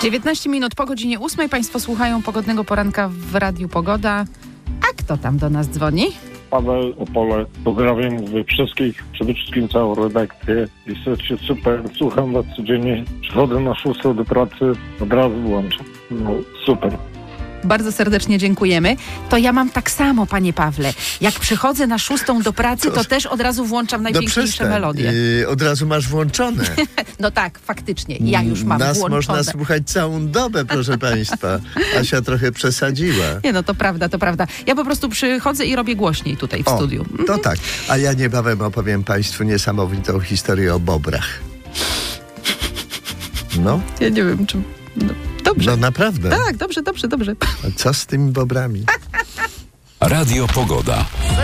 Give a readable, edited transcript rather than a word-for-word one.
19 minut po godzinie 8. Państwo słuchają Pogodnego Poranka w Radiu Pogoda. A kto tam do nas dzwoni? Paweł Opole, pozdrawiam mówię wszystkich, przede wszystkim całą redakcję. Jesteście super, słucham was codziennie, przychodzę na 6 do pracy, od razu włączam. No super. Bardzo serdecznie dziękujemy. To ja mam tak samo, panie Pawle. Jak przychodzę na 6 do pracy, to też od razu włączam najpiękniejsze melodie. Od razu masz włączone. No tak, faktycznie. Ja już mam Nas włączone. można słuchać całą dobę, proszę państwa. Asia trochę przesadziła. Nie no, to prawda, to prawda. Ja po prostu przychodzę i robię głośniej tutaj w studiu. To tak. A ja niebawem opowiem państwu niesamowitą historię o bobrach. No. Ja nie wiem, czy... No, dobrze. No naprawdę. Tak, dobrze. A co z tymi bobrami? Radio Pogoda.